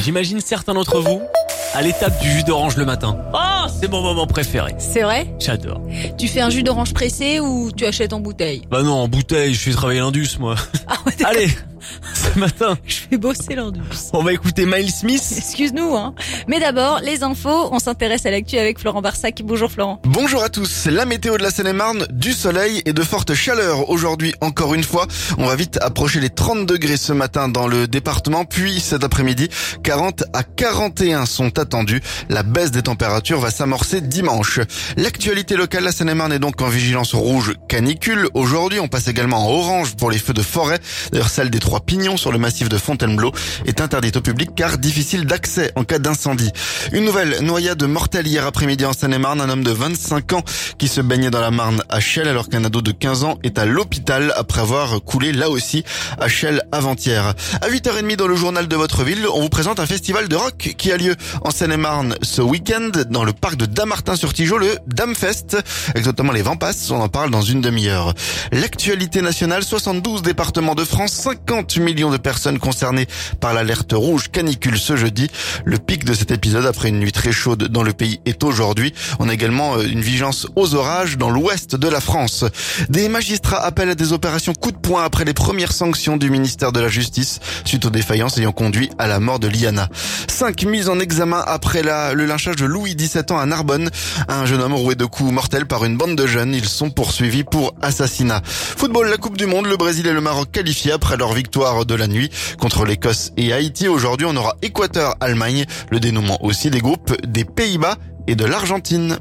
j'imagine certains d'entre vous à l'étape du jus d'orange le matin. Oh, c'est mon moment préféré. C'est vrai? J'adore. Tu fais un jus d'orange pressé ou tu achètes en bouteille? Bah non, en bouteille, je fais travailler l'Indus, moi. Ah ouais, d'accord. Allez, ce matin, Je fais bosser l'Indus. on va écouter Miles Smith. Excuse-nous, hein. Mais d'abord, les infos, on s'intéresse à l'actu avec Florent Barsac. Bonjour Florent. Bonjour à tous, la météo de la Seine-et-Marne, du soleil et de fortes chaleurs. Aujourd'hui, encore une fois, on va vite approcher les 30 degrés ce matin dans le département, puis cet après-midi, 40 à 41 sont attendus. La baisse des températures va s'amorcer dimanche. L'actualité locale, la Seine-et-Marne est donc en vigilance rouge canicule. Aujourd'hui, on passe également en orange pour les feux de forêt. D'ailleurs, celle des Trois Pignons sur le massif de Fontainebleau est interdite au public car difficile d'accès en cas d'incendie. Une nouvelle noyade mortelle hier après-midi en Seine-et-Marne. Un homme de 25 ans qui se baignait dans la Marne à Chelles alors qu'un ado de 15 ans est à l'hôpital après avoir coulé là aussi à Chelles avant-hier. À 8h30 dans le journal de votre ville, on vous présente un festival de rock qui a lieu en Seine-et-Marne ce week-end dans le parc de Dammartin-sur-Tigeot, le Damfest. Exactement, les vents passent, on en parle dans une demi-heure. L'actualité nationale, 72 départements de France, 50 millions de personnes concernées par l'alerte rouge canicule ce jeudi. Le pic de cet épisode après une nuit très chaude dans le pays est aujourd'hui. On a également une vigilance aux orages dans l'ouest de la France. Des magistrats appellent à des opérations coup de poing après les premières sanctions du ministère de la Justice suite aux défaillances ayant conduit à la mort de Liana. 5 mises en examen après le lynchage de Louis, 17 ans à Narbonne. Un jeune homme roué de coups mortels par une bande de jeunes. Ils sont poursuivis pour assassinat. Football, la Coupe du Monde, le Brésil et le Maroc qualifiés après leur victoire de la nuit contre l'Écosse et Haïti. Aujourd'hui, on aura Équateur-Allemagne, le dénouement aussi des groupes des Pays-Bas et de l'Argentine.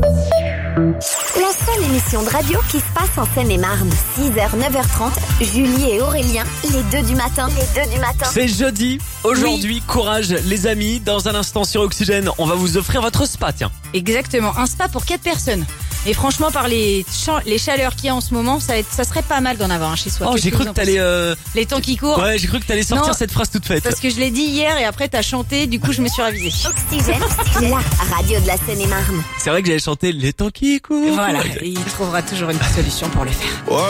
La seule émission de radio qui se passe en Seine-et-Marne. 6h, 9h30, Julie et Aurélien, les deux du matin. C'est jeudi. Aujourd'hui, courage les amis. Dans un instant sur Oxygène, on va vous offrir votre spa, tiens. Exactement, un spa pour 4 personnes. Et franchement, par les chaleurs qu'il y a en ce moment, ça serait pas mal d'en avoir un chez soi. Oh, Qu'est-ce j'ai que cru vous que en t'allais... pensez Les temps qui courent. Ouais, j'ai cru que t'allais sortir Non, cette phrase toute faite. Parce que je l'ai dit hier et après t'as chanté, du coup je me suis ravisée. Oxygène, la radio de la Seine-et-Marne. C'est vrai que j'avais chanté les temps qui courent. Voilà, et il trouvera toujours une solution pour le faire.